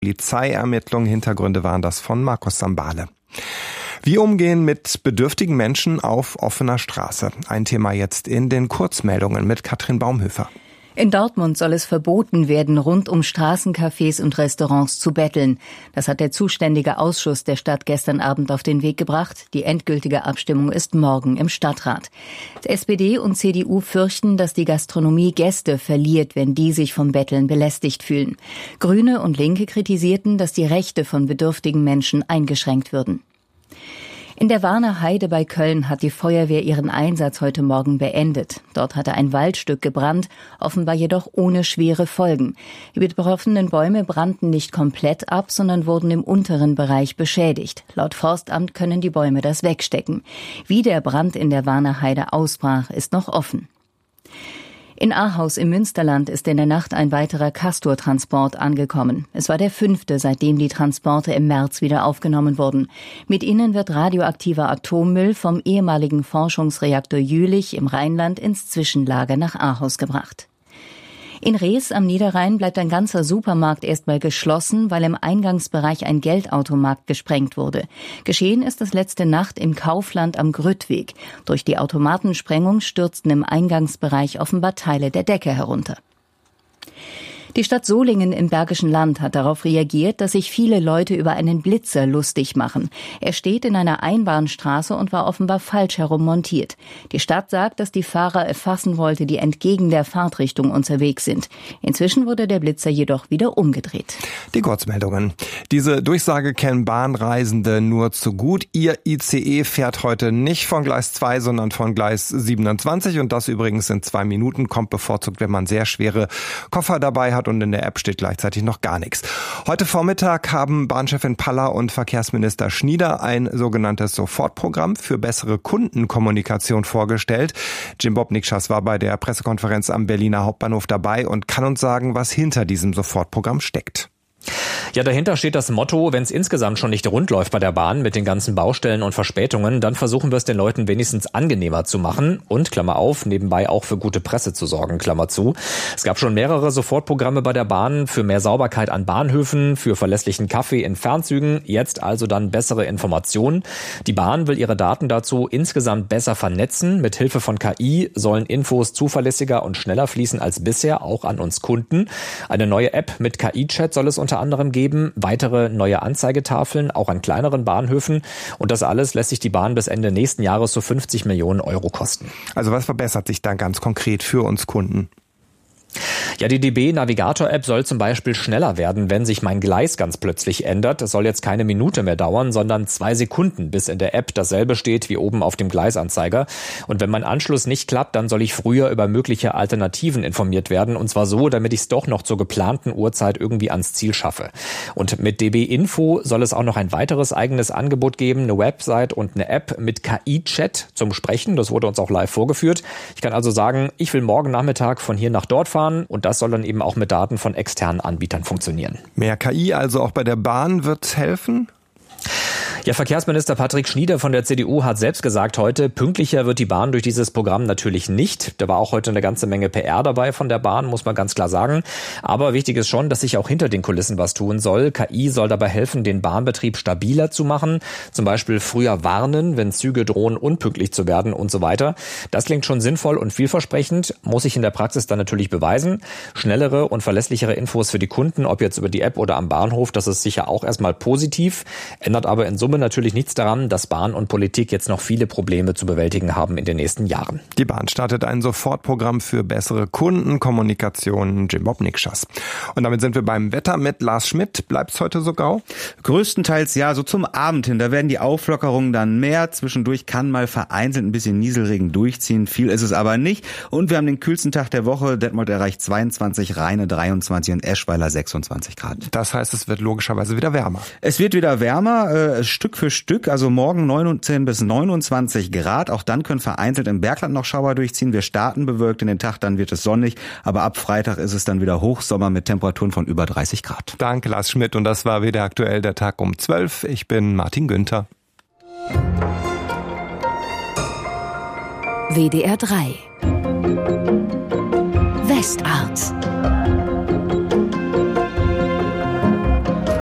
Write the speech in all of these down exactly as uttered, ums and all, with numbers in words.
Polizeiermittlungen. Hintergründe waren das von Markus Sambale. Wie umgehen mit bedürftigen Menschen auf offener Straße? Ein Thema jetzt in den Kurzmeldungen mit Katrin Baumhöfer. In Dortmund soll es verboten werden, rund um Straßencafés und Restaurants zu betteln. Das hat der zuständige Ausschuss der Stadt gestern Abend auf den Weg gebracht. Die endgültige Abstimmung ist morgen im Stadtrat. S P D und C D U fürchten, dass die Gastronomie Gäste verliert, wenn die sich vom Betteln belästigt fühlen. Grüne und Linke kritisierten, dass die Rechte von bedürftigen Menschen eingeschränkt würden. In der Warner Heide bei Köln hat die Feuerwehr ihren Einsatz heute Morgen beendet. Dort hatte ein Waldstück gebrannt, offenbar jedoch ohne schwere Folgen. Die betroffenen Bäume brannten nicht komplett ab, sondern wurden im unteren Bereich beschädigt. Laut Forstamt können die Bäume das wegstecken. Wie der Brand in der Warner Heide ausbrach, ist noch offen. In Ahaus im Münsterland ist in der Nacht ein weiterer Castor-Transport angekommen. Es war der fünfte, seitdem die Transporte im März wieder aufgenommen wurden. Mit ihnen wird radioaktiver Atommüll vom ehemaligen Forschungsreaktor Jülich im Rheinland ins Zwischenlager nach Ahaus gebracht. In Rees am Niederrhein bleibt ein ganzer Supermarkt erstmal geschlossen, weil im Eingangsbereich ein Geldautomat gesprengt wurde. Geschehen ist das letzte Nacht im Kaufland am Grüttweg. Durch die Automatensprengung stürzten im Eingangsbereich offenbar Teile der Decke herunter. Die Stadt Solingen im Bergischen Land hat darauf reagiert, dass sich viele Leute über einen Blitzer lustig machen. Er steht in einer Einbahnstraße und war offenbar falsch herum montiert. Die Stadt sagt, dass die Fahrer erfassen wollte, die entgegen der Fahrtrichtung unterwegs sind. Inzwischen wurde der Blitzer jedoch wieder umgedreht. Die Kurzmeldungen. Diese Durchsage kennen Bahnreisende nur zu gut. Ihr I C E fährt heute nicht von Gleis zwei, sondern von Gleis siebenundzwanzig. Und das übrigens in zwei Minuten, kommt bevorzugt, wenn man sehr schwere Koffer dabei hat. Und in der App steht gleichzeitig noch gar nichts. Heute Vormittag haben Bahnchefin Paller und Verkehrsminister Schnieder ein sogenanntes Sofortprogramm für bessere Kundenkommunikation vorgestellt. Jim Bob Nikschas war bei der Pressekonferenz am Berliner Hauptbahnhof dabei und kann uns sagen, was hinter diesem Sofortprogramm steckt. Ja, dahinter steht das Motto, wenn es insgesamt schon nicht rund läuft bei der Bahn mit den ganzen Baustellen und Verspätungen, dann versuchen wir es den Leuten wenigstens angenehmer zu machen und, Klammer auf, nebenbei auch für gute Presse zu sorgen, Klammer zu. Es gab schon mehrere Sofortprogramme bei der Bahn für mehr Sauberkeit an Bahnhöfen, für verlässlichen Kaffee in Fernzügen, jetzt also dann bessere Informationen. Die Bahn will ihre Daten dazu insgesamt besser vernetzen. Mit Hilfe von K I sollen Infos zuverlässiger und schneller fließen als bisher, auch an uns Kunden. Eine neue App mit K I-Chat soll es unter anderem geben, weitere neue Anzeigetafeln, auch an kleineren Bahnhöfen. Und das alles lässt sich die Bahn bis Ende nächsten Jahres so fünfzig Millionen Euro kosten. Also was verbessert sich dann ganz konkret für uns Kunden? Ja, die D B-Navigator-App soll zum Beispiel schneller werden, wenn sich mein Gleis ganz plötzlich ändert. Es soll jetzt keine Minute mehr dauern, sondern zwei Sekunden, bis in der App dasselbe steht wie oben auf dem Gleisanzeiger. Und wenn mein Anschluss nicht klappt, dann soll ich früher über mögliche Alternativen informiert werden. Und zwar so, damit ich es doch noch zur geplanten Uhrzeit irgendwie ans Ziel schaffe. Und mit D B-Info soll es auch noch ein weiteres eigenes Angebot geben, eine Website und eine App mit K I-Chat zum Sprechen. Das wurde uns auch live vorgeführt. Ich kann also sagen, ich will morgen Nachmittag von hier nach dort fahren. Und das soll dann eben auch mit Daten von externen Anbietern funktionieren. Mehr K I also auch bei der Bahn wird helfen? Ja, Verkehrsminister Patrick Schnieder von der C D U hat selbst gesagt heute, pünktlicher wird die Bahn durch dieses Programm natürlich nicht. Da war auch heute eine ganze Menge P R dabei von der Bahn, muss man ganz klar sagen. Aber wichtig ist schon, dass sich auch hinter den Kulissen was tun soll. K I soll dabei helfen, den Bahnbetrieb stabiler zu machen. Zum Beispiel früher warnen, wenn Züge drohen, unpünktlich zu werden und so weiter. Das klingt schon sinnvoll und vielversprechend, muss sich in der Praxis dann natürlich beweisen. Schnellere und verlässlichere Infos für die Kunden, ob jetzt über die App oder am Bahnhof, das ist sicher auch erstmal positiv, ändert aber in Summe natürlich nichts daran, dass Bahn und Politik jetzt noch viele Probleme zu bewältigen haben in den nächsten Jahren. Die Bahn startet ein Sofortprogramm für bessere Kundenkommunikation. Jim Bob Nikschas. Und damit sind wir beim Wetter mit Lars Schmidt. Bleibt's heute so grau? Größtenteils ja, so zum Abend hin. Da werden die Auflockerungen dann mehr. Zwischendurch kann mal vereinzelt ein bisschen Nieselregen durchziehen. Viel ist es aber nicht. Und wir haben den kühlsten Tag der Woche. Detmold erreicht zweiundzwanzig, Rheine dreiundzwanzig und Eschweiler sechsundzwanzig Grad. Das heißt, es wird logischerweise wieder wärmer. Es wird wieder wärmer. Äh, Stück für Stück, also morgen neunzehn bis neunundzwanzig Grad. Auch dann können vereinzelt im Bergland noch Schauer durchziehen. Wir starten bewölkt in den Tag, dann wird es sonnig. Aber ab Freitag ist es dann wieder Hochsommer mit Temperaturen von über dreißig Grad. Danke, Lars Schmidt. Und das war wieder aktuell der Tag um zwölf. Ich bin Martin Günther. W D R drei Westart.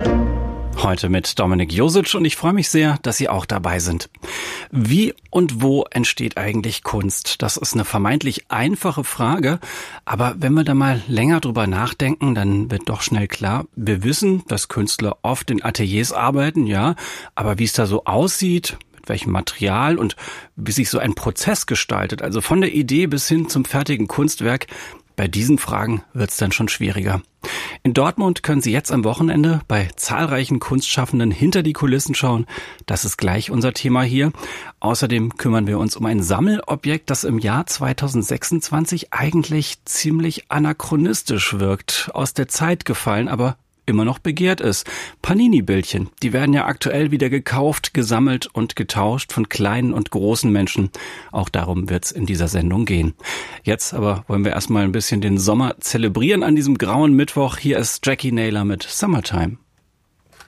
Heute mit Dominik Josic und ich freue mich sehr, dass Sie auch dabei sind. Wie und wo entsteht eigentlich Kunst? Das ist eine vermeintlich einfache Frage, aber wenn wir da mal länger drüber nachdenken, dann wird doch schnell klar, wir wissen, dass Künstler oft in Ateliers arbeiten, ja, aber wie es da so aussieht, mit welchem Material und wie sich so ein Prozess gestaltet, also von der Idee bis hin zum fertigen Kunstwerk, bei diesen Fragen wird's dann schon schwieriger. In Dortmund können Sie jetzt am Wochenende bei zahlreichen Kunstschaffenden hinter die Kulissen schauen. Das ist gleich unser Thema hier. Außerdem kümmern wir uns um ein Sammelobjekt, das im Jahr zweitausendsechsundzwanzig eigentlich ziemlich anachronistisch wirkt, aus der Zeit gefallen, aber immer noch begehrt ist. Panini-Bildchen, die werden ja aktuell wieder gekauft, gesammelt und getauscht von kleinen und großen Menschen. Auch darum wird's in dieser Sendung gehen. Jetzt aber wollen wir erstmal ein bisschen den Sommer zelebrieren an diesem grauen Mittwoch. Hier ist Jackie Naylor mit Summertime.